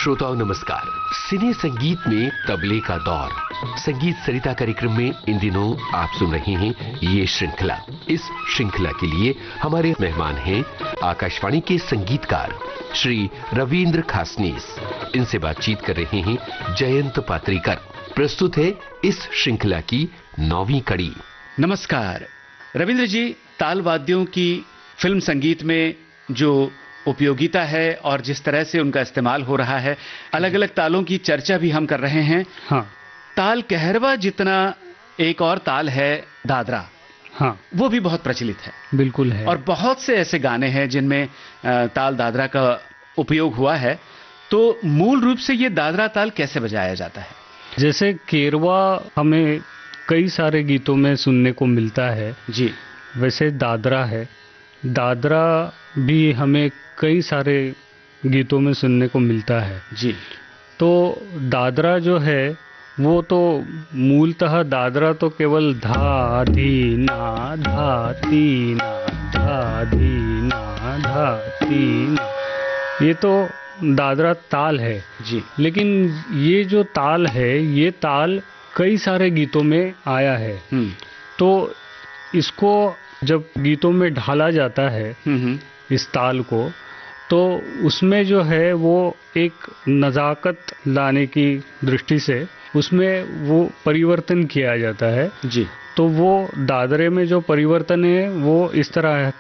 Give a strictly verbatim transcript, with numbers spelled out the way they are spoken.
श्रोताओं नमस्कार। सिने संगीत में तबले का दौर, संगीत सरिता कार्यक्रम में इन दिनों आप सुन रहे हैं ये श्रृंखला। इस श्रृंखला के लिए हमारे मेहमान हैं आकाशवाणी के संगीतकार श्री रविंद्र खासनीस। इनसे बातचीत कर रहे हैं जयंत पात्रीकर। प्रस्तुत है इस श्रृंखला की नौवीं कड़ी। नमस्कार रविंद्र जी, ताल वाद्यों की फिल्म संगीत में जो उपयोगिता है और जिस तरह से उनका इस्तेमाल हो रहा है, अलग अलग तालों की चर्चा भी हम कर रहे हैं। हाँ। ताल कहरवा जितना एक और ताल है दादरा, हाँ, वो भी बहुत प्रचलित है। बिल्कुल है। और बहुत से ऐसे गाने हैं जिनमें ताल दादरा का उपयोग हुआ है। तो मूल रूप से ये दादरा ताल कैसे बजाया जाता है? जैसे केरवा हमें कई सारे गीतों में सुनने को मिलता है जी, वैसे दादरा है। दादरा भी हमें कई सारे गीतों में सुनने को मिलता है जी। तो दादरा जो है वो तो मूलतः दादरा तो केवल धा धी ना धा ती ना धा धी ना धा ती ना, ये तो दादरा ताल है जी। लेकिन ये जो ताल है ये ताल कई सारे गीतों में आया है। तो इसको जब गीतों में ढाला जाता है इस ताल को, तो उसमें जो है वो एक नज़ाकत लाने की दृष्टि से उसमें वो परिवर्तन किया जाता है जी। तो वो दादरे में जो परिवर्तन है वो इस तरह